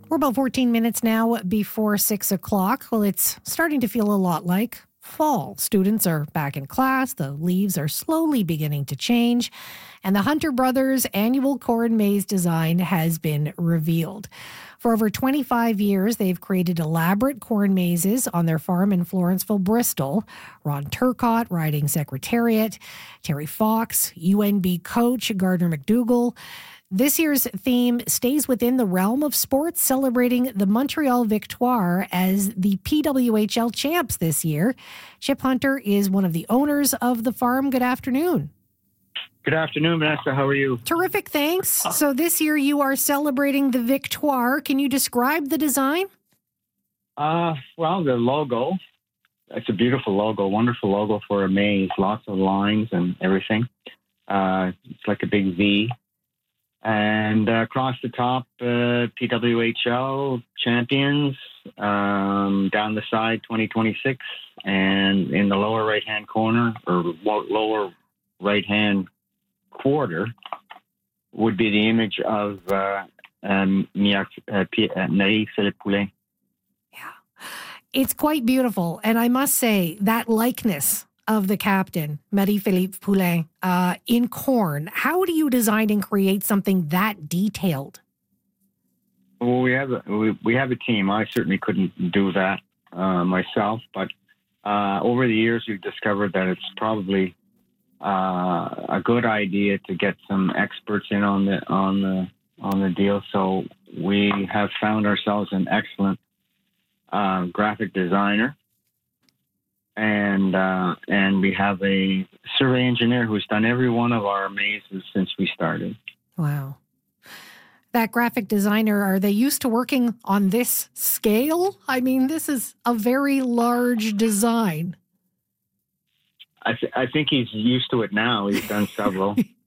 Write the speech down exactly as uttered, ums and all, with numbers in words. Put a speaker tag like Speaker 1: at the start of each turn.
Speaker 1: We're about fourteen minutes now before six o'clock. Well, it's starting to feel a lot like fall. Students are back in class. The leaves are slowly beginning to change. And the Hunter Brothers annual corn maze design has been revealed. For over twenty-five years, they've created elaborate corn mazes on their farm in Florenceville, Bristol. Ron Turcott, riding secretariat, Terry Fox, U N B coach Gardner McDougall. This year's theme stays within the realm of sports, celebrating the Montreal Victoire as the P W H L champs this year. Chip Hunter is one of the owners of the farm. Good afternoon.
Speaker 2: Good afternoon, Vanessa. How are you?
Speaker 1: Terrific, thanks. So this year you are celebrating the Victoire. Can you describe the design?
Speaker 2: Uh, well, the logo, it's a beautiful logo, wonderful logo for a maze, lots of lines and everything. Uh, it's like a big V. And uh, across the top, uh, P W H L champions, um, down the side, twenty twenty-six, and in the lower right-hand corner, or lower right-hand quarter, would be the image of uh, um, Marie-Philippe Poulin.
Speaker 1: Yeah, it's quite beautiful. And I must say, that likeness of the captain, Marie-Philippe Poulin, uh, in corn, how do you design and create something that detailed?
Speaker 2: Well, we have a, we, we have a team. I certainly couldn't do that uh, myself, but uh, over the years, we've discovered that it's probably uh, a good idea to get some experts in on the on the on the deal. So we have found ourselves an excellent uh, graphic designer. And uh, and we have a survey engineer who's done every one of our mazes since we started.
Speaker 1: Wow. That graphic designer, are they used to working on this scale? I mean, this is a very large design.
Speaker 2: I, th- I think he's used to it now. He's done several.